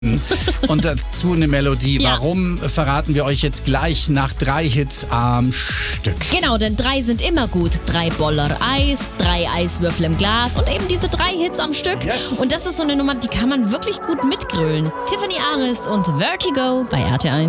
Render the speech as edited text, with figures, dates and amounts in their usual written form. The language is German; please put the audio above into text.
Und dazu eine Melodie. Ja. Warum verraten wir euch jetzt gleich nach 3 Hits am Stück? Genau, denn 3 sind immer gut. 3 Boller Eis, 3 Eiswürfel im Glas und eben diese 3 Hits am Stück. Yes. Und das ist so eine Nummer, die kann man wirklich gut mitgrölen. Tiffany Aris und Vertigo bei RT1.